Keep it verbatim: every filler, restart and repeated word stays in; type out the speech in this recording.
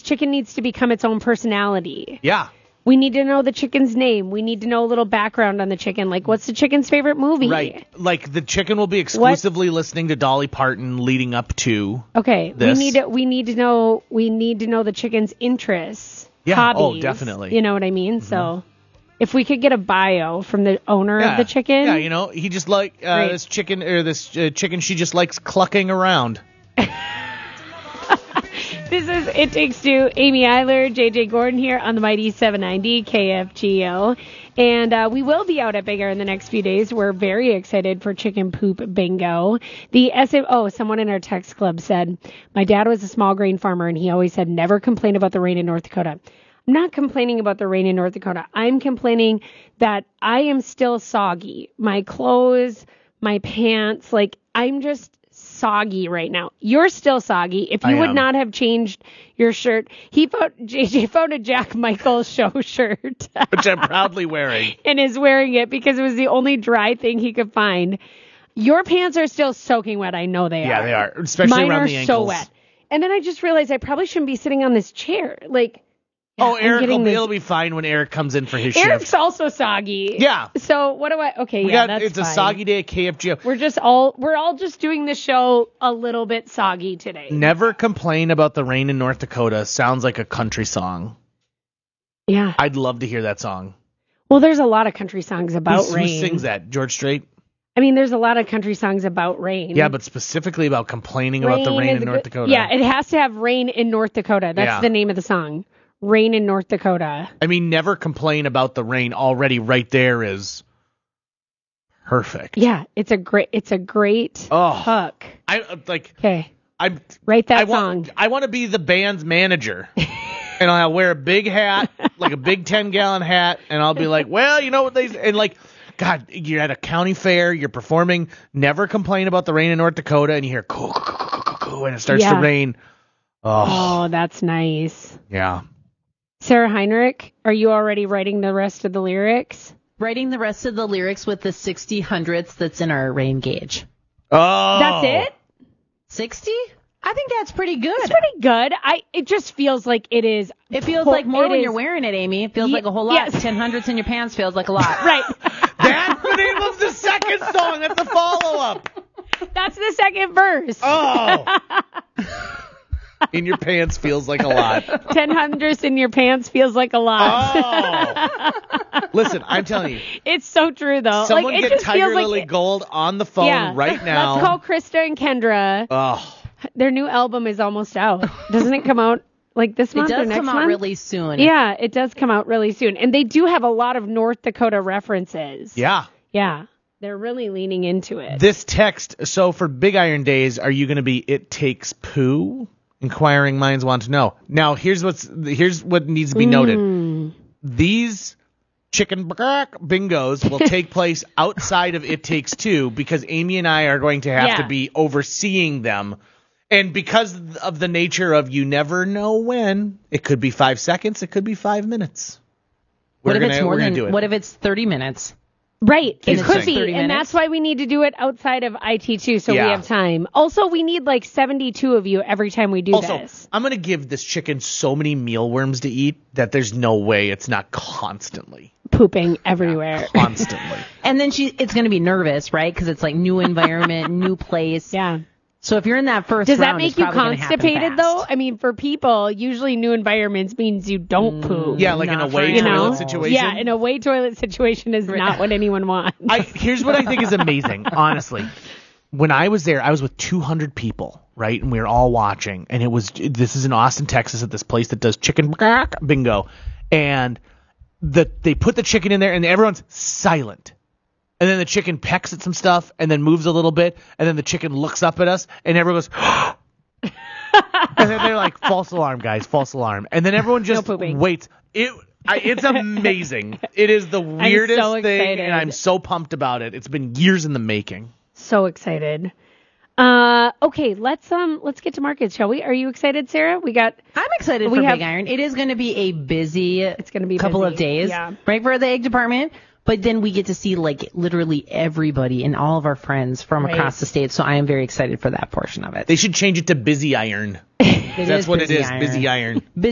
chicken needs to become its own personality. Yeah. We need to know the chicken's name. We need to know a little background on the chicken. Like, what's the chicken's favorite movie? Right. Like, the chicken will be exclusively what? listening to Dolly Parton leading up to Okay. this. We need to, we need to know we need to know the chicken's interests, yeah. hobbies. Oh, definitely. You know what I mean? Mm-hmm. So, if we could get a bio from the owner yeah. of the chicken. Yeah, you know, he just like uh, right. this chicken or this uh, chicken she just likes clucking around. This is It Takes Two. Amy Eiler, J J Gordon here on the Mighty seven ninety K F G O. And uh, we will be out at Big Iron in the next few days. We're very excited for Chicken Poop Bingo. The S A Oh, someone in our text club said, my dad was a small grain farmer, and he always said, never complain about the rain in North Dakota. I'm not complaining about the rain in North Dakota. I'm complaining that I am still soggy. My clothes, my pants, like, I'm just soggy right now. You're still soggy. If you I would am. not have changed your shirt, he found, J J found a Jack Michael show shirt. Which I'm proudly wearing. And is wearing it because it was the only dry thing he could find. Your pants are still soaking wet. I know they yeah, are. Yeah, they are. Especially Mine around are the ankles. so wet. And then I just realized I probably shouldn't be sitting on this chair. Like, oh, I'm Eric will be, this... it'll be fine when Eric comes in for his Eric's shift. also soggy. Yeah. So what do I? Okay, we yeah, got, that's it's fine. a soggy day at K F G O. We're just all we're all just doing the show a little bit soggy today. Never complain about the rain in North Dakota. Sounds like a country song. Yeah. I'd love to hear that song. Well, there's a lot of country songs about Who's, rain. Who sings that? George Strait? I mean, there's a lot of country songs about rain. Yeah, but specifically about complaining rain about the rain in a North good, Dakota. Yeah, it has to have rain in North Dakota. That's yeah. the name of the song. Rain in North Dakota. I mean, never complain about the rain. Already right there is perfect. Yeah, it's a great it's a great oh, hook. I like Okay. I write that I song. Want, I want to be the band's manager. And I'll wear a big hat, like a big ten gallon hat, and I'll be like, well, you know what they and like God, you're at a county fair, you're performing, never complain about the rain in North Dakota, and you hear coo, coo, coo, coo, coo, coo, and it starts yeah. to rain. Oh. oh, that's nice. Yeah. Sarah Heinrich, are you already writing the rest of the lyrics? Writing the rest of the lyrics with the sixty hundredths that's in our rain gauge. Oh. That's it? sixty? I think that's pretty good. It's pretty good. I it just feels like it is. It feels po- like more when is, you're wearing it, Amy. It feels Ye- like a whole lot. yes. ten hundredths in your pants feels like a lot. Right. That's the name of the second song. That's the follow-up. That's the second verse. Oh. In your pants feels like a lot. Ten hundredths in your pants feels like a lot. Oh. Listen, I'm telling you. It's so true, though. Someone like, it get just Tiger feels Lily like, Gold on the phone yeah, right now. Let's call Krista and Kendra. Oh. Their new album is almost out. Doesn't it come out like this month It or does next come out month? really soon. Yeah, it does come out really soon. And they do have a lot of North Dakota references. Yeah. Yeah. They're really leaning into it. This text, so for Big Iron Days, are you going to be It Takes Poo? Inquiring minds want to know. Now, here's what's here's what needs to be noted. Mm. These chicken bingos will take place outside of It Takes Two because Amy and I are going to have Yeah. to be overseeing them. And because of the nature of you never know when, it could be five seconds, it could be five minutes. We're What if gonna, it's more we're gonna than? do it. What if it's thirty minutes? Right. It Interesting. could be. thirty And minutes? that's why we need to do it outside of I T two so Yeah. we have time. Also, we need like seventy-two of you every time we do Also, this. I'm going to give this chicken so many mealworms to eat that there's no way it's not constantly. Pooping everywhere. Constantly. And then she, it's going to be nervous, right? Because it's like new environment, new place. Yeah. So if you're in that first Does that round, make it's you probably gonna happen constipated, fast. though? I mean, for people, usually new environments means you don't poop. Yeah, like an Not away for You toilet know? situation. Yeah, an away toilet situation is not what anyone wants. I, here's what I think is amazing, honestly. When I was there, I was with two hundred people, right? And we were all watching. And it was, this is in Austin, Texas, at this place that does chicken bingo. And the, they put the chicken in there, and everyone's silent. And then the chicken pecks at some stuff and then moves a little bit. And then the chicken looks up at us and everyone goes, and then they're like, false alarm, guys, false alarm. And then everyone just No pooping. waits. It, I, it's amazing. It is the weirdest so thing, excited. and I'm so pumped about it. It's been years in the making. So excited. Uh, okay, let's um let's get to markets, shall we? Are you excited, Sarah? We got I'm excited We for have- Big Iron. It is going to be a busy It's gonna be couple busy. of days, Yeah. right, for the egg department. But then we get to see like literally everybody and all of our friends from Right. across the state. So I am very excited for that portion of it. They should change it to Busy Iron. It That's is what it busy is, iron. Busy Iron.